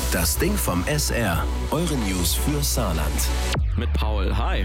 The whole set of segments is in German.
Das Ding vom SR. Eure News für Saarland. Mit Paul. Hi.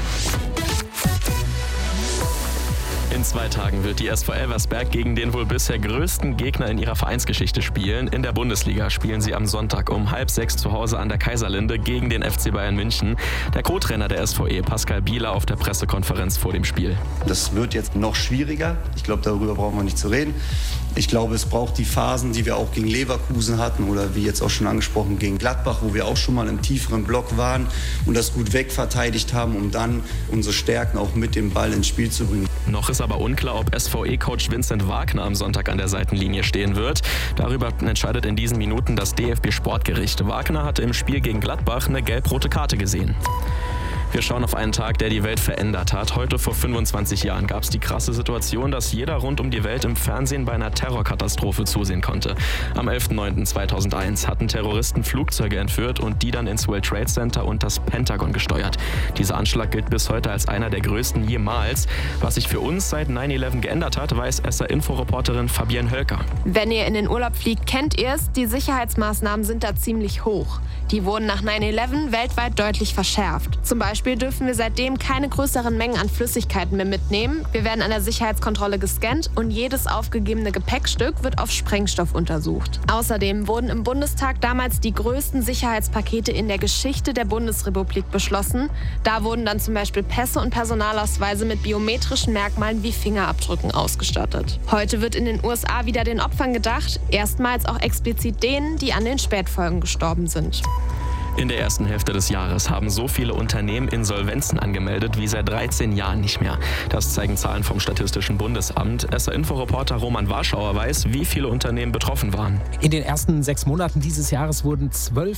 In 2 Tagen wird die SV Elversberg gegen den wohl bisher größten Gegner in ihrer Vereinsgeschichte spielen. In der Bundesliga spielen sie am Sonntag um 5:30 zu Hause an der Kaiserlinde gegen den FC Bayern München. Der Co-Trainer der SVE, Pascal Bieler, auf der Pressekonferenz vor dem Spiel. Das wird jetzt noch schwieriger. Ich glaube, darüber brauchen wir nicht zu reden. Ich glaube, es braucht die Phasen, die wir auch gegen Leverkusen hatten oder wie jetzt auch schon angesprochen gegen Gladbach, wo wir auch schon mal im tieferen Block waren und das gut wegverteidigt haben, um dann unsere Stärken auch mit dem Ball ins Spiel zu bringen. Noch ist aber unklar, ob SVE-Coach Vincent Wagner am Sonntag an der Seitenlinie stehen wird. Darüber entscheidet in diesen Minuten das DFB-Sportgericht. Wagner hatte im Spiel gegen Gladbach eine gelb-rote Karte gesehen. Wir schauen auf einen Tag, der die Welt verändert hat. Heute vor 25 Jahren gab es die krasse Situation, dass jeder rund um die Welt im Fernsehen bei einer Terrorkatastrophe zusehen konnte. Am 11.09.2001 hatten Terroristen Flugzeuge entführt und die dann ins World Trade Center und das Pentagon gesteuert. Dieser Anschlag gilt bis heute als einer der größten jemals. Was sich für uns seit 9/11 geändert hat, weiß SR-Info-Reporterin Fabienne Hölker. Wenn ihr in den Urlaub fliegt, kennt ihr es, die Sicherheitsmaßnahmen sind da ziemlich hoch. Die wurden nach 9/11 weltweit deutlich verschärft. Zum Beispiel dürfen wir seitdem keine größeren Mengen an Flüssigkeiten mehr mitnehmen. Wir werden an der Sicherheitskontrolle gescannt und jedes aufgegebene Gepäckstück wird auf Sprengstoff untersucht. Außerdem wurden im Bundestag damals die größten Sicherheitspakete in der Geschichte der Bundesrepublik beschlossen. Da wurden dann zum Beispiel Pässe und Personalausweise mit biometrischen Merkmalen wie Fingerabdrücken ausgestattet. Heute wird in den USA wieder den Opfern gedacht, erstmals auch explizit denen, die an den Spätfolgen gestorben sind. In der ersten Hälfte des Jahres haben so viele Unternehmen Insolvenzen angemeldet wie seit 13 Jahren nicht mehr. Das zeigen Zahlen vom Statistischen Bundesamt. SR-Info-Reporter Roman Warschauer weiß, wie viele Unternehmen betroffen waren. In den ersten 6 Monaten dieses Jahres wurden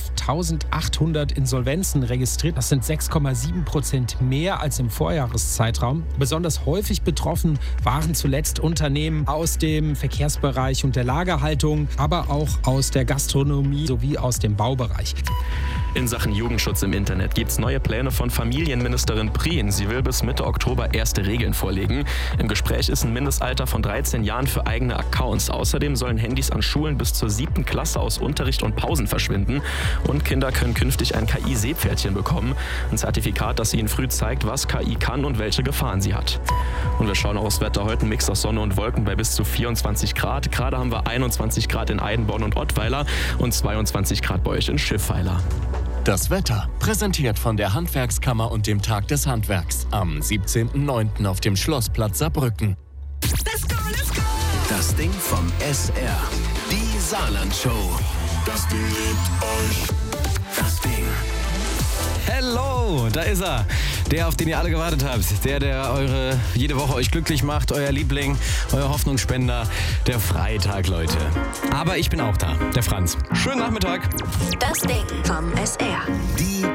12.800 Insolvenzen registriert. Das sind 6,7% mehr als im Vorjahreszeitraum. Besonders häufig betroffen waren zuletzt Unternehmen aus dem Verkehrsbereich und der Lagerhaltung, aber auch aus der Gastronomie sowie aus dem Baubereich. In Sachen Jugendschutz im Internet gibt es neue Pläne von Familienministerin Prien. Sie will bis Mitte Oktober erste Regeln vorlegen. Im Gespräch ist ein Mindestalter von 13 Jahren für eigene Accounts. Außerdem sollen Handys an Schulen bis zur 7. Klasse aus Unterricht und Pausen verschwinden. Und Kinder können künftig ein KI-Seepferdchen bekommen. Ein Zertifikat, das ihnen früh zeigt, was KI kann und welche Gefahren sie hat. Und wir schauen auch aufs Wetter. Heute ein Mix aus Sonne und Wolken bei bis zu 24 Grad. Gerade haben wir 21 Grad in Eidenborn und Ottweiler und 22 Grad bei euch in Schiffweiler. Das Wetter, präsentiert von der Handwerkskammer und dem Tag des Handwerks am 17.09. auf dem Schlossplatz Saarbrücken. Let's go, let's go! Das Ding vom SR. Die Saarland-Show. Das Ding liebt euch. Das Ding. Hello, da ist er. Der, auf den ihr alle gewartet habt. Der jede Woche euch glücklich macht. Euer Liebling, euer Hoffnungsspender. Der Freitag, Leute. Aber ich bin auch da, der Franz. Schönen Nachmittag. Das Ding vom SR. Die